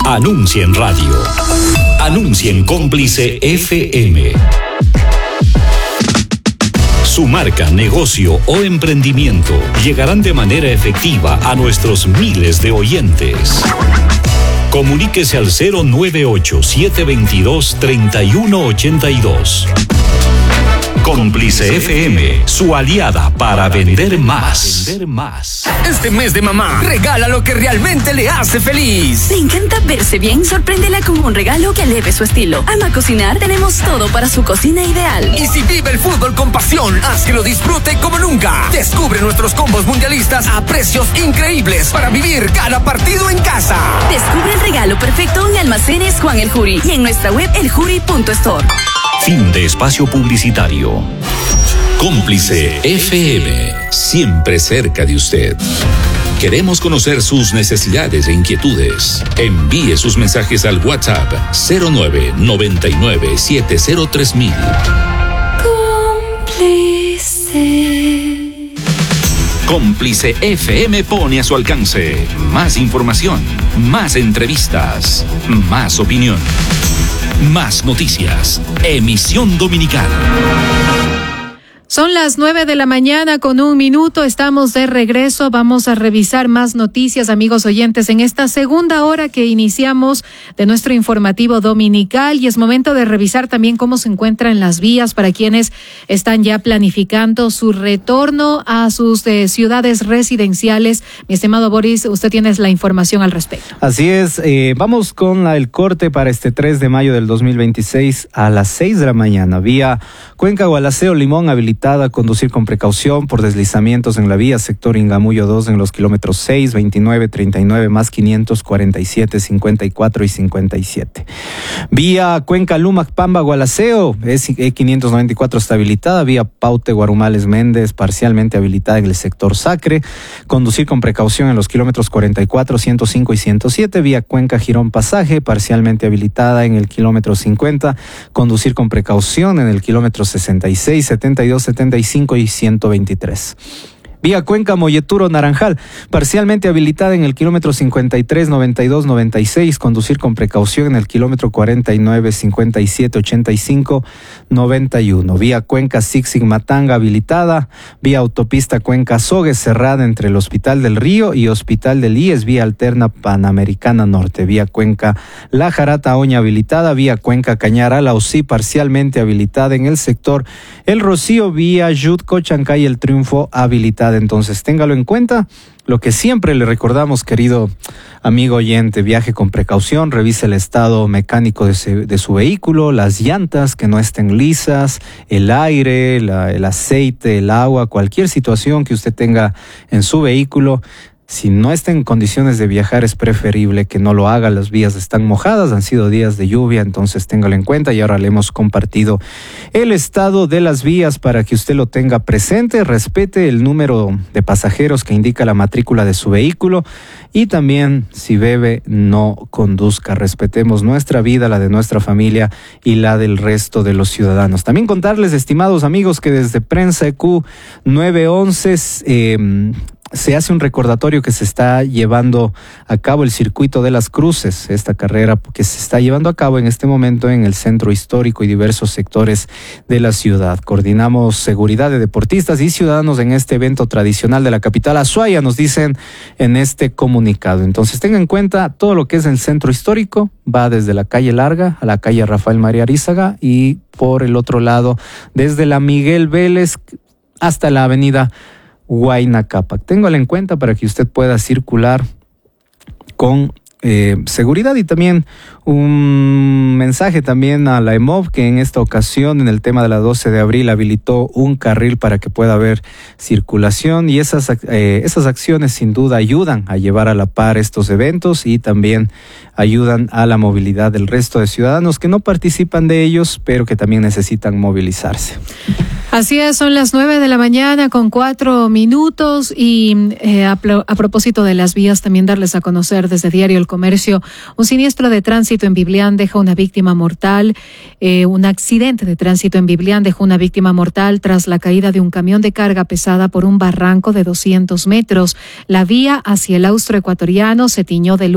Anuncia en radio. Anuncia en Cómplice FM. Su marca, negocio o emprendimiento llegarán de manera efectiva a nuestros miles de oyentes. Comuníquese al 098-722-3182. Cómplice FM, su aliada para vender más. Este mes de mamá, regala lo que realmente le hace feliz. ¿Le encanta verse bien? Sorpréndela con un regalo que eleve su estilo. Ama cocinar, tenemos todo para su cocina ideal. Y si vive el fútbol con pasión, haz que lo disfrute como nunca. Descubre nuestros combos mundialistas a precios increíbles para vivir cada partido en casa. Descubre el regalo perfecto en Almacenes Juan el Jury y en nuestra web eljuri.store. Fin de espacio publicitario. Cómplice FM, siempre cerca de usted. Queremos conocer sus necesidades e inquietudes. Envíe sus mensajes al WhatsApp 0999-703000. Cómplice. Cómplice FM pone a su alcance más información, más entrevistas, más opinión, más noticias. Emisión dominical. Son las 9:01 con 1 minuto. Estamos de regreso. Vamos a revisar más noticias, amigos oyentes, en esta segunda hora que iniciamos de nuestro informativo dominical. Y es momento de revisar también cómo se encuentran las vías para quienes están ya planificando su retorno a sus ciudades residenciales. Mi estimado Boris, usted tiene la información al respecto. Así es. Vamos con el corte para este 3 de mayo del 2026 a las 6 de la mañana. Vía Cuenca Gualaceo Limón habilitada a conducir con precaución por deslizamientos en la vía sector Ingamullo 2 en los kilómetros 6, 29, 39 más 547, 54 y 57. Vía Cuenca Lumac Pamba Gualaceo es E594 está habilitada. Vía Paute Guarumales Méndez parcialmente habilitada en el sector Sacre. Conducir con precaución en los kilómetros 44, 105 y 107. Vía Cuenca Girón Pasaje parcialmente habilitada en el kilómetro 50. Conducir con precaución en el kilómetro 66, 72, 75 y 123. Vía Cuenca Molleturo Naranjal, parcialmente habilitada en el kilómetro 53, 92, 96, conducir con precaución en el kilómetro 49, 57, 85, 91. Vía Cuenca Sixig Matanga habilitada, vía autopista Cuenca Sogue cerrada entre el Hospital del Río y Hospital del IES, vía alterna Panamericana Norte. Vía Cuenca La Jarata Oña habilitada, vía Cuenca Cañara Lausí parcialmente habilitada en el sector El Rocío, vía Yutco Chancay El Triunfo habilitada. Entonces, téngalo en cuenta. Lo que siempre le recordamos, querido amigo oyente, viaje con precaución, revise el estado mecánico de su vehículo, las llantas que no estén lisas, el aire, el aceite, el agua, cualquier situación que usted tenga en su vehículo. Si no está en condiciones de viajar, es preferible que no lo haga. Las vías están mojadas, han sido días de lluvia, entonces téngalo en cuenta. Y ahora le hemos compartido el estado de las vías para que usted lo tenga presente. Respete el número de pasajeros que indica la matrícula de su vehículo. Y también, si bebe, no conduzca. Respetemos nuestra vida, la de nuestra familia y la del resto de los ciudadanos. También contarles, estimados amigos, que desde Prensa EQ 911 se hace un recordatorio que se está llevando a cabo el Circuito de las Cruces, esta carrera que se está llevando a cabo en este momento en el centro histórico y diversos sectores de la ciudad. Coordinamos seguridad de deportistas y ciudadanos en este evento tradicional de la capital Azuaya, nos dicen en este comunicado. Entonces tengan en cuenta todo lo que es el centro histórico, va desde la calle Larga a la calle Rafael María Arízaga y por el otro lado desde la Miguel Vélez hasta la avenida Huayna Cápac. Téngalo en cuenta para que usted pueda circular con seguridad. Y también un mensaje también a la EMOV, que en esta ocasión en el tema de la 12 de abril habilitó un carril para que pueda haber circulación, y esas acciones sin duda ayudan a llevar a la par estos eventos y también ayudan a la movilidad del resto de ciudadanos que no participan de ellos, pero que también necesitan movilizarse. Así es, son las 9:00 con 4 minutos y a propósito de las vías, también darles a conocer desde Diario El Comercio, un siniestro de tránsito en Biblián deja una víctima mortal. Un accidente de tránsito en Biblián dejó una víctima mortal tras la caída de un camión de carga pesada por un barranco de 200 metros. La vía hacia el austroecuatoriano se tiñó de luz